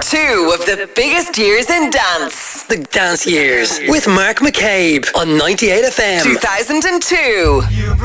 2 of the biggest years in dance. The Dance Years with Mark McCabe on 98 FM. 2002.